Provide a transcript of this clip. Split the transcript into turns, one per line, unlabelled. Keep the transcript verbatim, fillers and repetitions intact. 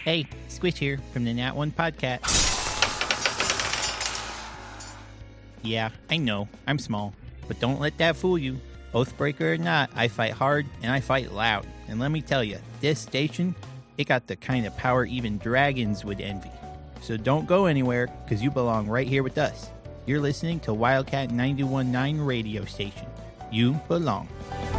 Hey, Squish here from the Nat One Podcast. Yeah, I know, I'm small, but don't let that fool you. Oathbreaker or not, I fight hard and I fight loud. And let me tell you, this station, it got the kind of power even dragons would envy. So don't go anywhere, because you belong right here with us. You're listening to Wildcat ninety-one point nine radio station. You belong.